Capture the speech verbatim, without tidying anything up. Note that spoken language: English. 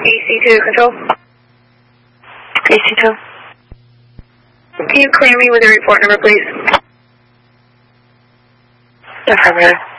A C two control. A C two. Can you clear me with your report number, please? Affirmative.